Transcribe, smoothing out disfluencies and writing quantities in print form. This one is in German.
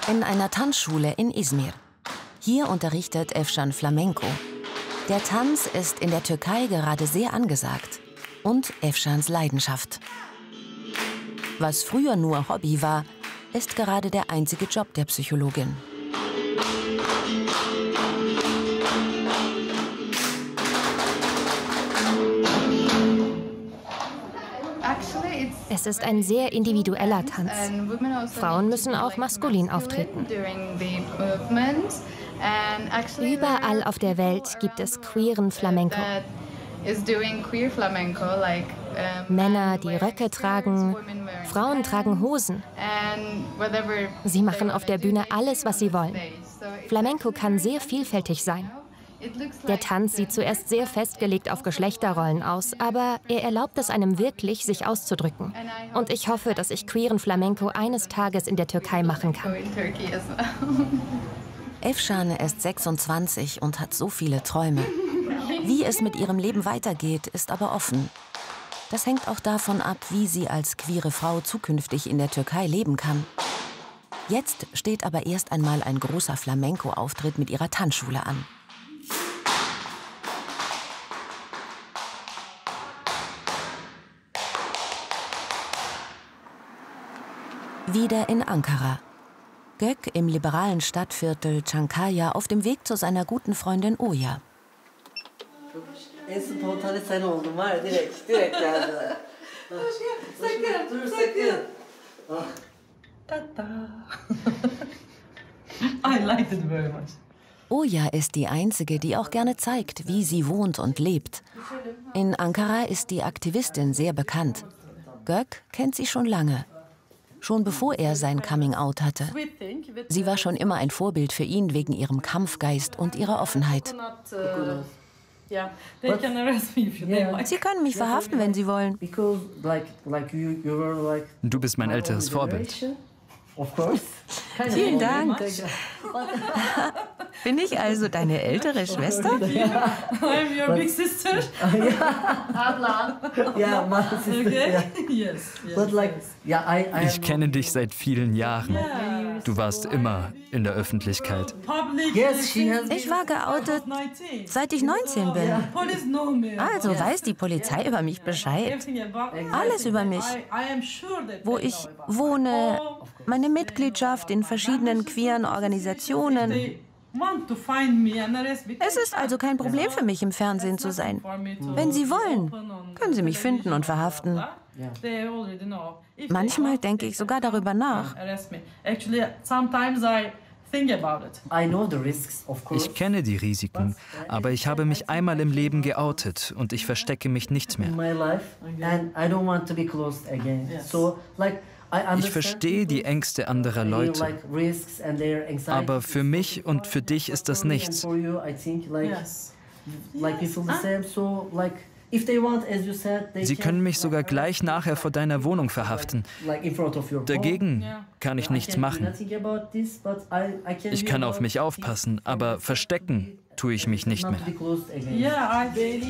in einer Tanzschule in Izmir. Hier unterrichtet Efşan Flamenco. Der Tanz ist in der Türkei gerade sehr angesagt. Und Efşans Leidenschaft. Was früher nur Hobby war, ist gerade der einzige Job der Psychologin. Es ist ein sehr individueller Tanz. Frauen müssen auch maskulin auftreten. Überall auf der Welt gibt es queeren Flamenco. Männer, die Röcke tragen, Frauen tragen Hosen. Sie machen auf der Bühne alles, was sie wollen. Flamenco kann sehr vielfältig sein. Der Tanz sieht zuerst sehr festgelegt auf Geschlechterrollen aus, aber er erlaubt es einem wirklich, sich auszudrücken. Und ich hoffe, dass ich queeren Flamenco eines Tages in der Türkei machen kann. Efşan ist 26 und hat so viele Träume. Wie es mit ihrem Leben weitergeht, ist aber offen. Das hängt auch davon ab, wie sie als queere Frau zukünftig in der Türkei leben kann. Jetzt steht aber erst einmal ein großer Flamenco-Auftritt mit ihrer Tanzschule an. Wieder in Ankara. Gök im liberalen Stadtviertel Çankaya auf dem Weg zu seiner guten Freundin Oya. Oya ist die Einzige, die auch gerne zeigt, wie sie wohnt und lebt. In Ankara ist die Aktivistin sehr bekannt. Gök kennt sie schon lange. Schon bevor er sein Coming-out hatte. Sie war schon immer ein Vorbild für ihn wegen ihrem Kampfgeist und ihrer Offenheit. Sie können mich verhaften, wenn Sie wollen. Du bist mein älteres Vorbild. Vielen Dank. Bin ich also deine ältere Schwester? I'm your big sister. Ich kenne dich seit vielen Jahren. Du warst immer in der Öffentlichkeit. Ich war geoutet, seit ich 19 bin. Also weiß die Polizei über mich Bescheid. Alles über mich. Wo ich wohne, meine Mitgliedschaft in verschiedenen queeren Organisationen. Es ist also kein Problem für mich, im Fernsehen zu sein. Wenn Sie wollen, können Sie mich finden und verhaften. Manchmal denke ich sogar darüber nach. Ich kenne die Risiken, aber ich habe mich einmal im Leben geoutet und ich verstecke mich nicht mehr. Ich verstehe die Ängste anderer Leute, aber für mich und für dich ist das nichts. Sie können mich sogar gleich nachher vor deiner Wohnung verhaften. Dagegen kann ich nichts machen. Ich kann auf mich aufpassen, aber verstecken tue ich mich nicht mehr.